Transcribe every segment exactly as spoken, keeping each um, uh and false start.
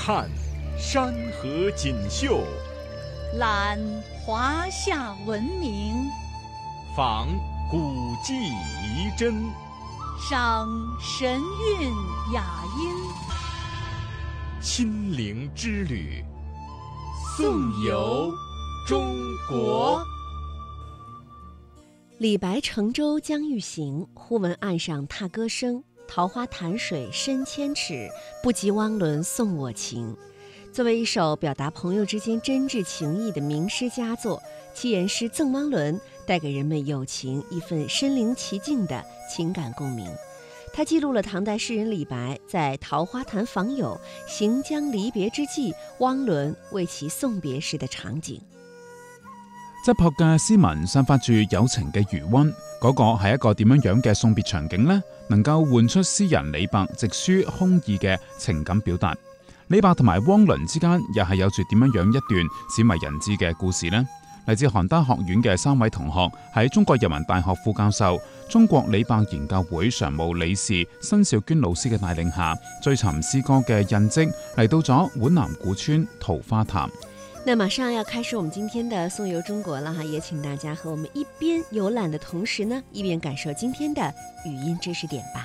看山河锦绣， 览华夏文明， 访古迹遗珍， 赏神韵雅音。 亲临之旅，颂游中国。 李白乘舟将欲行，忽闻岸上踏歌声。桃花潭水深千尺，不及汪伦送我情。作为一首表达朋友之间真挚情谊的名诗佳作，七言诗《赠汪伦》带给人们友情一份身临其境的情感共鸣。它记录了唐代诗人李白在桃花潭访友，行将離別之際，汪倫為其送別時的場景。 質樸嘅詩文散發住友情嘅餘溫，嗰、那個係一個點樣樣嘅送別場景呢？能夠喚出詩人李白直抒胸臆嘅情感表達。李白同埋汪倫之間又係有住點樣樣一段鮮為人知嘅故事呢？嚟自邯鄲學院嘅三位同學喺中國人民大學副教授、中國李白研究會常務理事申兆娟老師嘅帶領下，追尋詩歌嘅印跡，嚟到咗皖南古村桃花潭。 那馬上要開始我們今天的頌遊中國了哈，也請大家和我們一邊遊覽的同時呢，一邊感受今天的語音知識點吧。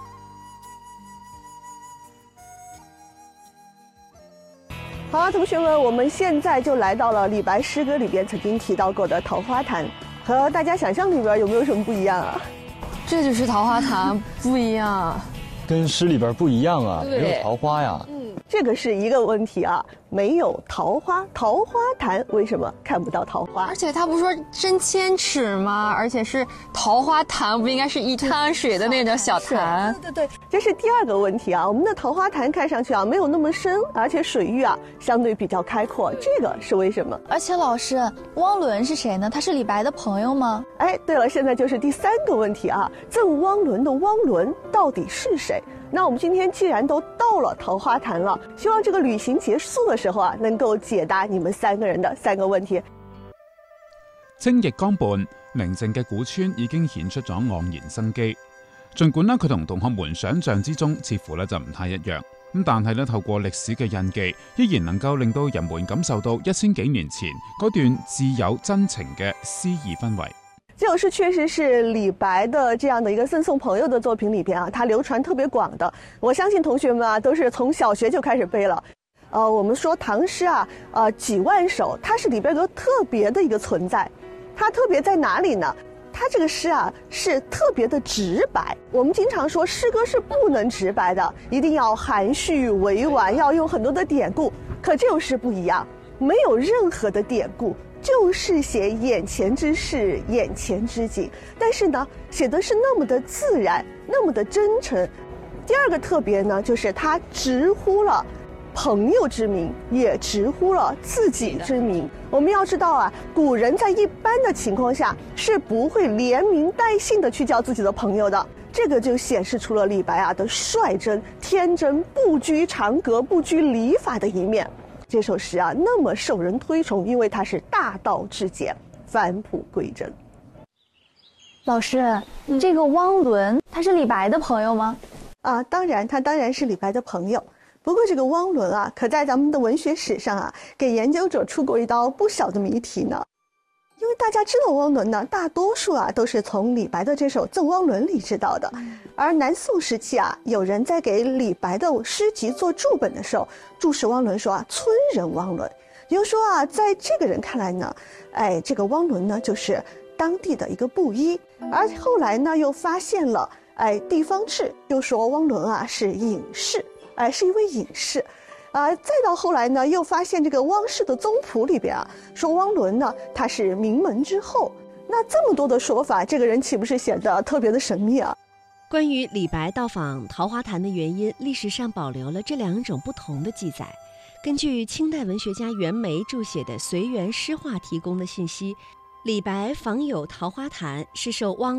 好啊，同學們，我們現在就來到了李白詩歌裏邊曾經提到過的桃花潭，和大家想象裏邊有沒有什麼不一樣啊？ 這就是桃花潭，不一樣， 跟詩裏邊不一樣啊，沒有桃花呀。 嗯，這個是一個問題啊，沒有桃花，桃花潭為什麼看不到桃花？ 而且他不說深千尺嗎？而且是桃花潭，不應該是一灘水的那種小潭？ 對對對，這是第二個問題啊。我們的桃花潭看上去啊沒有那麼深，而且水域啊相對比較開闊，這個是為什麼？ 而且老師，汪倫是誰呢？他是李白的朋友嗎？ 哎，對了，現在就是第三個問題啊，贈汪倫的汪倫到底是誰？那我們今天既然都到了桃花潭了，希望這個旅行結束的時候啊，能夠解答你們三個人的三個問題。 清逸江畔，寧靜嘅古村已經顯出咗盎然生機。儘管呢佢同同學們想象之中似乎呢就唔太一樣，咁但係呢透過歷史嘅印記，依然能夠令到人們感受到一千幾年前嗰段自有真情嘅詩意氛圍。 這首詩確實是李白的這樣的一個贈送朋友的作品裏邊啊，它流傳特別廣的。我相信同學們啊，都是從小學就開始背了。呃，我們說唐詩啊，呃，幾萬首，它是裡邊有特別的一個存在。它特別在哪裡呢？它這個詩啊，是特別的直白。我們經常說詩歌是不能直白的，一定要含蓄委婉，要用很多的典故。可這首詩不一樣，沒有任何的典故。就是寫眼前之事，眼前之景，但是呢，寫的是那麼的自然，那麼的真誠。第二個特別呢，就是他直呼了朋友之名，也直呼了自己之名。我們要知道啊，古人在一般的情況下是不會連名帶姓的去叫自己的朋友的。這個就顯示出了李白啊的率真、天真、不拘長格、不拘禮法的一面。這首詩啊，那麼受人推崇，因為它是大道至簡，返璞歸真。 老師，這個汪倫他是李白的朋友嗎？ 啊，當然，他當然是李白的朋友。不過這個汪倫啊，可在咱們的文學史上啊，給研究者出過一道不小的謎題呢。因為大家知道汪倫呢，大多數啊都是從李白的這首《贈汪倫》裡知道的。而南宋時期啊，有人在給李白的詩集做注本的時候，注釋汪倫說啊，村人汪倫。也就是說啊，在這個人看來呢，哎，這個汪倫呢就是當地的一個布衣。而後來呢，又發現了哎地方志，又說汪倫啊是隱士，哎是一位隱士。啊，再到後來呢，又發現這個汪氏的宗譜裡邊啊，說汪倫呢他是名門之後。那這麼多的說法，這個人豈不是顯得特別的神秘啊？ 關於李白到訪桃花潭的原因，歷史上保留了這兩種不同的記載。根據清代文學家袁枚著寫的《隨園詩話》提供的信息，李白訪友桃花潭是受汪